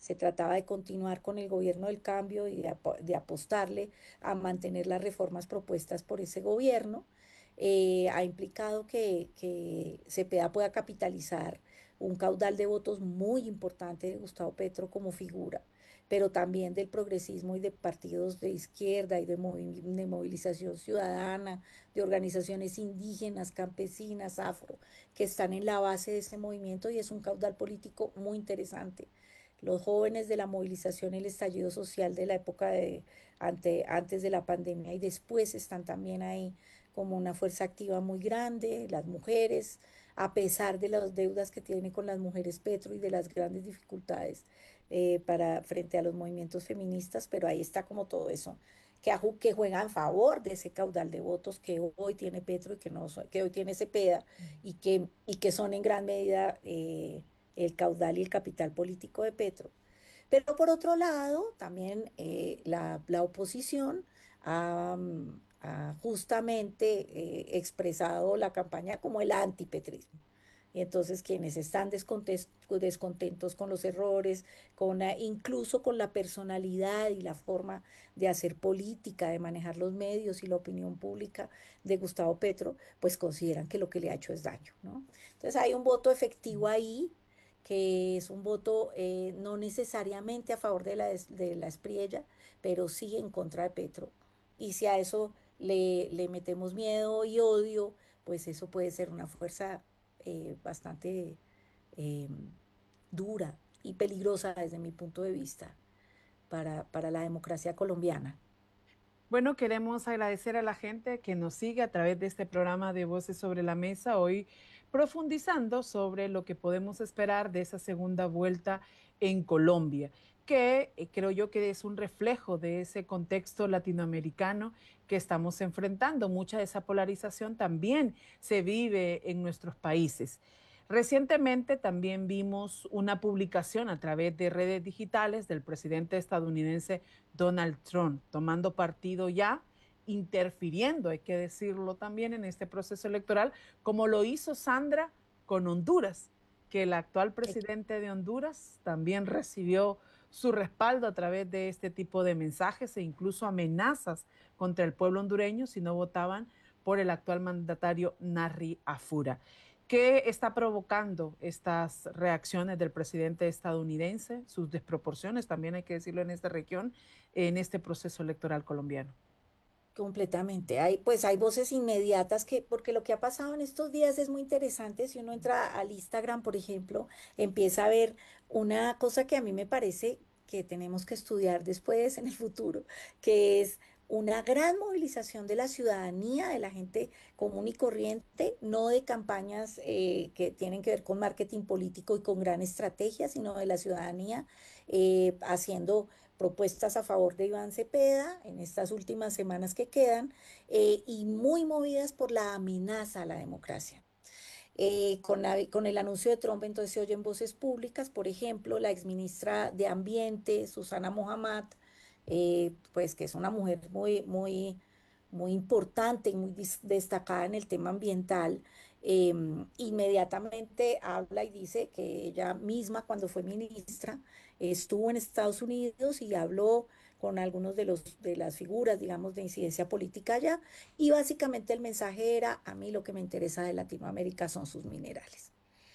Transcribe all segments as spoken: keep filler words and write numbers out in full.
Se trataba de continuar con el gobierno del cambio y de, apo- de apostarle a mantener las reformas propuestas por ese gobierno. Eh, ha implicado que, que Cepeda pueda capitalizar un caudal de votos muy importante de Gustavo Petro como figura, pero también del progresismo y de partidos de izquierda y de, movi- de movilización ciudadana, de organizaciones indígenas, campesinas, afro, que están en la base de ese movimiento y es un caudal político muy interesante. Los jóvenes de la movilización, el estallido social de la época de ante, antes de la pandemia y después están también ahí como una fuerza activa muy grande, las mujeres, a pesar de las deudas que tiene con las mujeres Petro y de las grandes dificultades eh, para, frente a los movimientos feministas, pero ahí está como todo eso, que, aju- que juega en favor de ese caudal de votos que hoy tiene Petro y que, no, so- que hoy tiene Cepeda y que, y que son en gran medida eh, el caudal y el capital político de Petro. Pero por otro lado, también eh, la, la oposición ha, mm, ha justamente eh, expresado la campaña como el antipetrismo. Y entonces quienes están descontes- descontentos con los errores, con la- incluso con la personalidad y la forma de hacer política, de manejar los medios y la opinión pública de Gustavo Petro, pues consideran que lo que le ha hecho es daño, ¿no? Entonces hay un voto efectivo ahí que es un voto eh, no necesariamente a favor de la, es- de la Espriella, pero sí en contra de Petro. Y si a eso le, le metemos miedo y odio, pues eso puede ser una fuerza eh, bastante eh, dura y peligrosa desde mi punto de vista para, para la democracia colombiana. Bueno, queremos agradecer a la gente que nos sigue a través de este programa de Voces sobre la Mesa, hoy profundizando sobre lo que podemos esperar de esa segunda vuelta en Colombia, que eh, creo yo que es un reflejo de ese contexto latinoamericano que estamos enfrentando. Mucha de esa polarización también se vive en nuestros países. Recientemente también vimos una publicación a través de redes digitales del presidente estadounidense Donald Trump, tomando partido ya, interfiriendo, hay que decirlo también, en este proceso electoral, como lo hizo Sandra con Honduras, que el actual presidente de Honduras también recibió su respaldo a través de este tipo de mensajes e incluso amenazas contra el pueblo hondureño si no votaban por el actual mandatario Narri Afura. ¿Qué está provocando estas reacciones del presidente estadounidense, sus desproporciones, también hay que decirlo en esta región, en este proceso electoral colombiano? Completamente. Hay, pues hay voces inmediatas que, porque lo que ha pasado en estos días es muy interesante. Si uno entra al Instagram, por ejemplo, empieza a ver una cosa que a mí me parece que tenemos que estudiar después en el futuro, que es una gran movilización de la ciudadanía, de la gente común y corriente, no de campañas eh, que tienen que ver con marketing político y con gran estrategia, sino de la ciudadanía eh, haciendo propuestas a favor de Iván Cepeda en estas últimas semanas que quedan eh, y muy movidas por la amenaza a la democracia. Eh, con, la- con el anuncio de Trump, entonces se oyen voces públicas, por ejemplo, la exministra de Ambiente, Susana Mohammad, eh, pues que es una mujer muy, muy, muy importante y muy dis- destacada en el tema ambiental, em, inmediatamente habla y dice que ella misma, cuando fue ministra, estuvo en Estados Unidos y habló con algunos de los de las figuras, digamos, de incidencia política allá y básicamente el mensaje era, a mí lo que me interesa de Latinoamérica son sus minerales.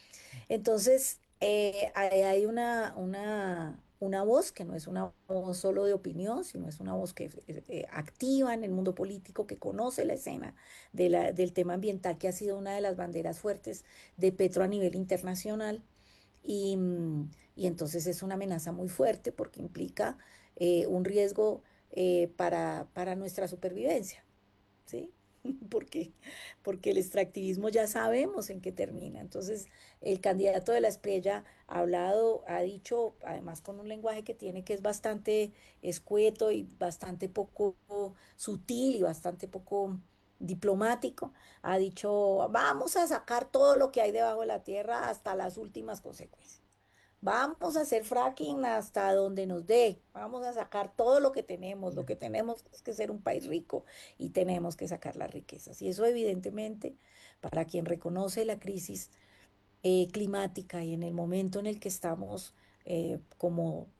Entonces, eh, hay hay una, una, una voz que no es una voz solo de opinión, sino es una voz que eh, eh, activa en el mundo político, que conoce la escena de la- del tema ambiental, que ha sido una de las banderas fuertes de Petro a nivel internacional. Y, mm, y entonces es una amenaza muy fuerte porque implica eh, un riesgo eh, para, para nuestra supervivencia. ¿Sí? Porque, porque el extractivismo ya sabemos en qué termina. Entonces, el candidato de la Espriella ha hablado, ha dicho, además con un lenguaje que tiene que es bastante escueto y bastante poco sutil y bastante poco diplomático, ha dicho, vamos a sacar todo lo que hay debajo de la tierra hasta las últimas consecuencias. Vamos a hacer fracking hasta donde nos dé. Vamos a sacar todo lo que tenemos. Lo que tenemos es que ser un país rico y tenemos que sacar las riquezas. Y eso evidentemente, para quien reconoce la crisis eh, climática y en el momento en el que estamos eh, como